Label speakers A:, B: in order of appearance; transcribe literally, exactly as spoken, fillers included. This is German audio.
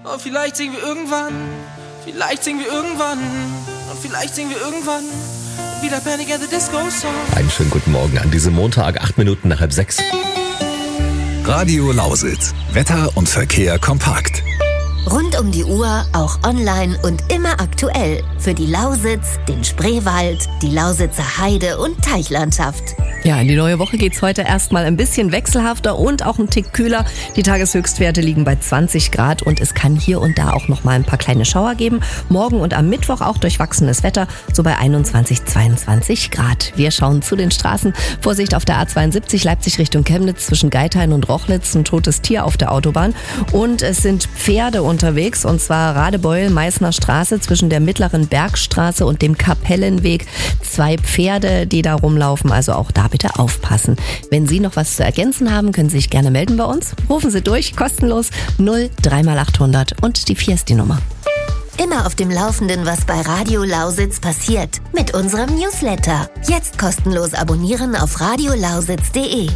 A: Oh, vielleicht singen wir irgendwann, vielleicht singen wir irgendwann, und vielleicht singen wir irgendwann wieder Panic at the Disco Song.
B: Einen schönen guten Morgen an diesem Montag, acht Minuten nach halb sechs.
C: Radio Lausitz. Wetter und Verkehr kompakt.
D: Rund um die Uhr, auch online und immer aktuell. Für die Lausitz, den Spreewald, die Lausitzer Heide- und Teichlandschaft.
E: Ja, in die neue Woche geht's heute erstmal ein bisschen wechselhafter und auch ein Tick kühler. Die Tageshöchstwerte liegen bei zwanzig Grad und es kann hier und da auch noch mal ein paar kleine Schauer geben. Morgen und am Mittwoch auch durchwachsenes Wetter, so bei einundzwanzig, zweiundzwanzig Grad. Wir schauen zu den Straßen. Vorsicht auf der A zweiundsiebzig Leipzig Richtung Chemnitz zwischen Geithain und Rochlitz. Ein totes Tier auf der Autobahn. Und es sind Pferde unterwegs, und zwar Radebeul, Meißner Straße zwischen der Mittleren Bergstraße und dem Kapellenweg. Zwei Pferde, die da rumlaufen, also auch da bitte aufpassen. Wenn Sie noch was zu ergänzen haben, können Sie sich gerne melden bei uns. Rufen Sie durch, kostenlos null drei mal achthundert und die vier ist die Nummer.
D: Immer auf dem Laufenden, was bei Radio Lausitz passiert. Mit unserem Newsletter. Jetzt kostenlos abonnieren auf radiolausitz punkt de.